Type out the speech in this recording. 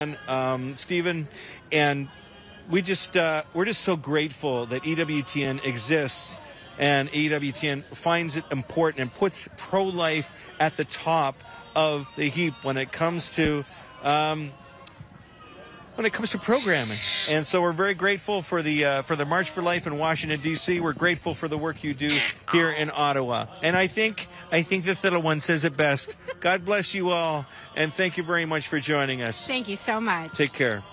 Stephen, and we're just so grateful that EWTN exists and EWTN finds it important and puts pro-life at the top of the heap when it comes to programming. And so we're very grateful for the March for Life in Washington, D.C. We're grateful for the work you do here in Ottawa. And I think the little one says it best. God bless you all, and thank you very much for joining us. Thank you so much. Take care.